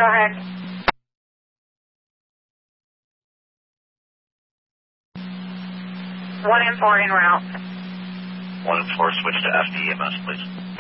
Go ahead. 1 and 4 en route. 1 and 4, switch to FDEMS, please.